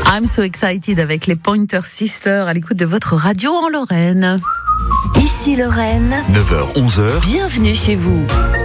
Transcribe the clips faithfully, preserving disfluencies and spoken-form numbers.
I'm so excited avec les Pointer Sisters à l'écoute de votre radio en Lorraine. Ici Lorraine, neuf heures onze heures. Bienvenue chez vous.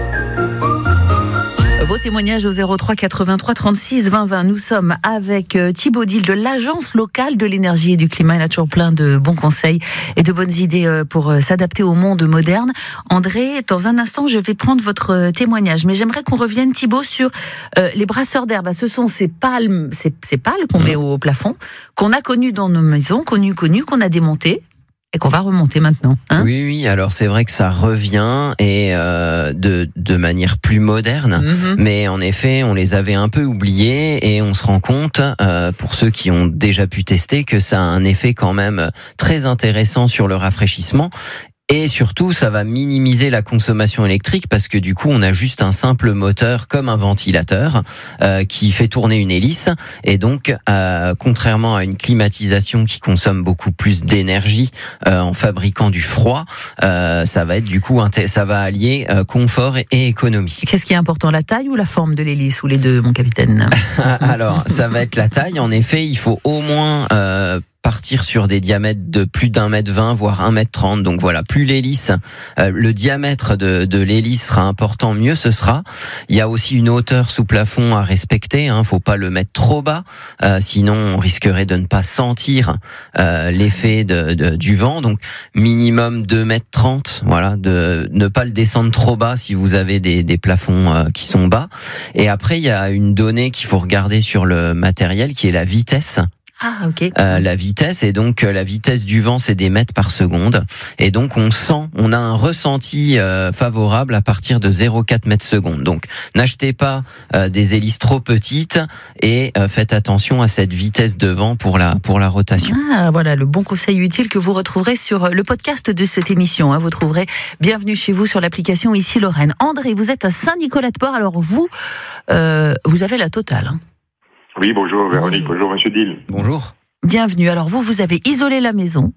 Vos témoignages au zéro trois quatre-vingt-trois trente-six vingt vingt. Nous sommes avec Thibaut Dil de l'Agence locale de l'énergie et du climat. Il a toujours plein de bons conseils et de bonnes idées pour s'adapter au monde moderne. André, dans un instant, je vais prendre votre témoignage. Mais j'aimerais qu'on revienne, Thibaut, sur euh, les brasseurs d'herbe. Ce sont ces palmes, ces, ces pales qu'on met au plafond, qu'on a connues dans nos maisons, connues, connues, qu'on a démontées. Et qu'on va remonter maintenant. Hein oui, oui. Alors c'est vrai que ça revient et euh, de de manière plus moderne, mm-hmm. mais en effet, on les avait un peu oubliés et on se rend compte, euh, pour ceux qui ont déjà pu tester, que ça a un effet quand même très intéressant sur le rafraîchissement. Et surtout, ça va minimiser la consommation électrique parce que du coup, on a juste un simple moteur comme un ventilateur euh, qui fait tourner une hélice. Et donc, euh, contrairement à une climatisation qui consomme beaucoup plus d'énergie euh, en fabriquant du froid, euh, ça va être du coup, ça va allier euh, confort et, et économie. Qu'est-ce qui est important, la taille ou la forme de l'hélice, ou les deux, mon capitaine? Alors, ça va être la taille. En effet, il faut au moins euh, partir sur des diamètres de plus d'un mètre vingt, voire un mètre trente. Donc voilà, plus l'hélice, euh, le diamètre de, de l'hélice sera important, mieux ce sera. Il y a aussi une hauteur sous plafond à respecter. Hein, faut pas le mettre trop bas, euh, sinon on risquerait de ne pas sentir euh, l'effet de, de, du vent. Donc minimum deux mètres trente. Voilà, de ne pas le descendre trop bas si vous avez des, des plafonds euh, qui sont bas. Et après, il y a une donnée qu'il faut regarder sur le matériel, qui est la vitesse. Ah, ok. Euh, la vitesse, et donc euh, la vitesse du vent, c'est des mètres par seconde, et donc on sent, on a un ressenti euh, favorable à partir de zéro virgule quatre mètres seconde. Donc n'achetez pas euh, des hélices trop petites et euh, faites attention à cette vitesse de vent pour la pour la rotation. Ah, voilà le bon conseil utile que vous retrouverez sur le podcast de cette émission. Hein. Vous trouverez Bienvenue chez vous sur l'application Ici Lorraine. André, vous êtes à Saint-Nicolas-de-Port. Alors vous, euh, vous avez la totale. Hein. Oui, bonjour Véronique, bonjour, bonjour Monsieur Dil. Bonjour. Bienvenue. Alors vous, vous avez isolé la maison.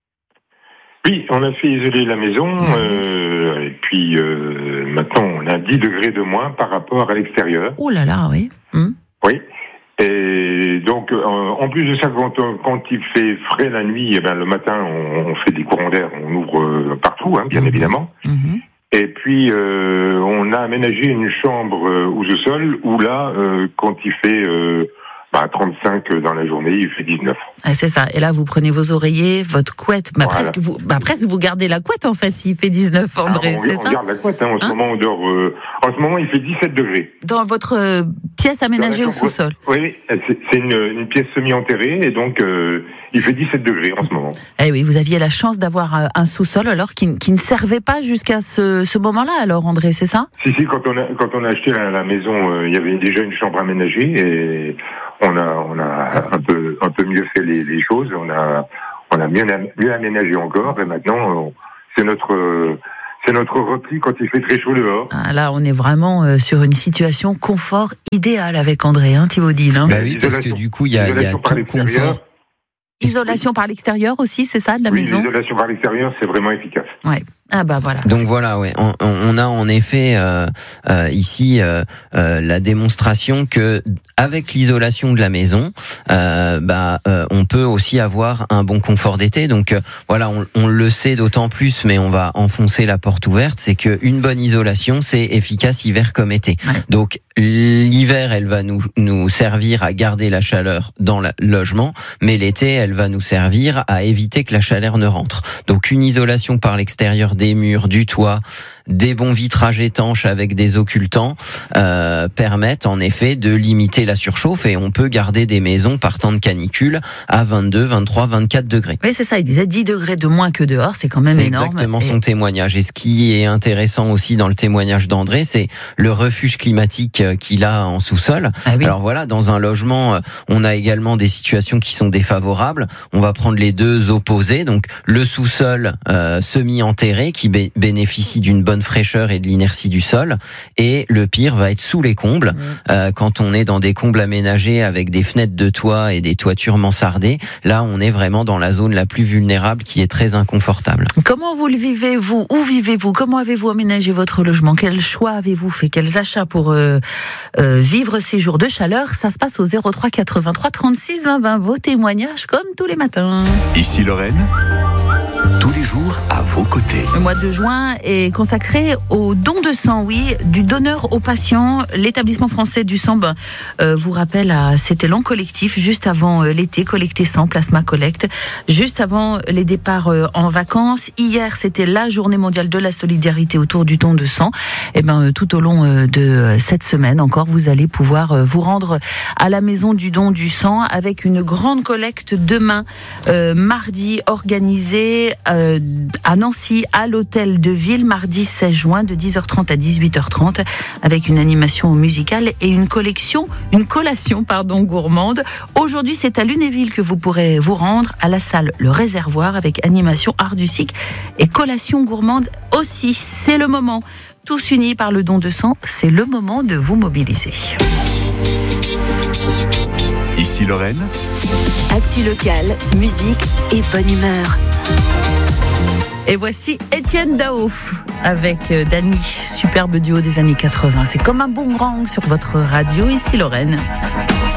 Oui, on a fait isoler la maison, euh, et puis euh, maintenant on a dix degrés de moins par rapport à l'extérieur. Oh là là, oui. Hum. Oui. Et donc, euh, en plus de ça, quand, quand il fait frais la nuit, eh ben, le matin on, on fait des courants d'air, on ouvre euh, partout, hein, bien mmh. évidemment. Mmh. Et puis, euh, on a aménagé une chambre euh, au sous-sol où là, euh, quand il fait euh, bah, trente-cinq dans la journée, il fait dix-neuf. Ah, c'est ça. Et là, vous prenez vos oreillers, votre couette. Bah, voilà. presque, vous, bah, presque vous gardez la couette, en fait, s'il fait dix-neuf, André, Alors, on, c'est on ça? On garde la couette. Hein. En, hein? ce moment, on dort, euh, en ce moment, il fait dix-sept degrés. Dans votre euh, pièce aménagée au sous-sol? Oui, c'est, c'est une, une pièce semi-enterrée, et donc euh, il fait dix-sept degrés en ce moment. Eh oui, vous aviez la chance d'avoir un sous-sol alors qui, qui ne servait pas jusqu'à ce, ce moment-là, alors André, c'est ça? Si, si, quand on a, quand on a acheté la, la maison, euh, il y avait déjà une chambre aménagée, et on a, on a un peu, un peu mieux fait les, les choses, on a, on a mieux, mieux aménagé encore, et maintenant, on, c'est notre... Euh, C'est notre repli quand il fait très chaud dehors. Ah, là, on est vraiment euh, sur une situation confort idéale avec André, hein, Thibaut Dil. Hein. Bah oui, parce que du coup, il y a, y a tout le confort. Isolation par l'extérieur aussi, c'est ça, de la oui, maison? L'isolation par l'extérieur, c'est vraiment efficace. Ouais. Ah bah voilà. Donc voilà, ouais, on, on a en effet euh, euh, ici euh, euh, la démonstration que avec l'isolation de la maison, euh, bah euh, on peut aussi avoir un bon confort d'été. Donc euh, voilà, on, on le sait d'autant plus, mais on va enfoncer la porte ouverte. C'est que une bonne isolation, c'est efficace hiver comme été. Ouais. Donc l'hiver, elle va nous nous servir à garder la chaleur dans le logement, mais l'été, elle va nous servir à éviter que la chaleur ne rentre. Donc une isolation par l'extérieur des murs, du toit, des bons vitrages étanches avec des occultants euh, permettent en effet de limiter la surchauffe, et on peut garder des maisons partant de canicule à vingt-deux, vingt-trois, vingt-quatre degrés. Oui, c'est ça, il disait dix degrés de moins que dehors, c'est quand même c'est énorme. C'est exactement et... son témoignage. Et ce qui est intéressant aussi dans le témoignage d'André, c'est le refuge climatique qu'il a en sous-sol. Ah oui. Alors voilà, dans un logement, on a également des situations qui sont défavorables. On va prendre les deux opposés, donc le sous-sol euh, semi-enterré qui bé- bénéficie d'une bonne bonne fraîcheur et de l'inertie du sol. Et le pire va être sous les combles, mmh. euh, quand on est dans des combles aménagés avec des fenêtres de toit et des toitures mansardées. Là, on est vraiment dans la zone la plus vulnérable qui est très inconfortable. Comment vous le vivez, vous ? Où vivez-vous ? Comment avez-vous aménagé votre logement ? Quels choix avez-vous fait ? Quels achats pour euh, euh, vivre ces jours de chaleur ? Ça se passe au zéro trois quatre-vingt-trois trente-six vingt vingt. Vos témoignages comme tous les matins. Ici Lorraine, tous les jours à vos côtés. Le mois de juin est consacré au don de sang, oui, du donneur aux patients. L'établissement français du sang ben, euh, vous rappelle à cet élan collectif juste avant euh, l'été, collecter sang, plasma collecte, juste avant les départs euh, en vacances. Hier, c'était la journée mondiale de la solidarité autour du don de sang. Et ben euh, tout au long euh, de euh, cette semaine encore, vous allez pouvoir euh, vous rendre à la maison du don du sang avec une grande collecte demain, euh, mardi, organisée euh, à Nancy, à l'hôtel de ville, mardi seize juin, de dix heures trente à dix-huit heures trente, avec une animation musicale et une collection, une collation, pardon, gourmande. Aujourd'hui, c'est à Lunéville que vous pourrez vous rendre, à la salle Le Réservoir, avec animation art du cycle et collation gourmande aussi. C'est le moment. Tous unis par le don de sang, c'est le moment de vous mobiliser. Ici Lorraine, actu locale, musique et bonne humeur. Et voici Étienne Daouf avec Dany, superbe duo des années quatre-vingts. C'est comme un boomerang sur votre radio, ici Lorraine.